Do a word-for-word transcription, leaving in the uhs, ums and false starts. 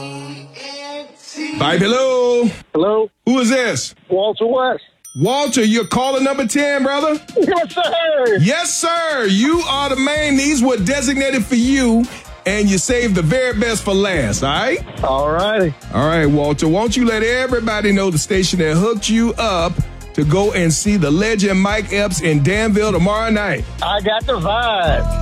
Five, hello. Hello? Who is this? Walter West. Walter, you're caller number ten, brother? Yes, sir. Yes, sir. You are the man. These were designated for you, and you saved the very best for last, all right? All righty. All right, Walter, won't you let everybody know the station that hooked you up to go and see the legend Mike Epps in Danville tomorrow night? I got the vibe.